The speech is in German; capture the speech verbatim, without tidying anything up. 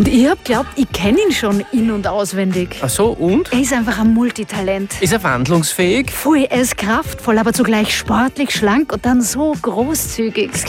Und ich hab glaubt, ich kenne ihn schon in- und auswendig. Ach so, und? Er ist einfach ein Multitalent. Ist er wandlungsfähig? Voll, er ist kraftvoll, aber zugleich sportlich, schlank und dann so großzügig.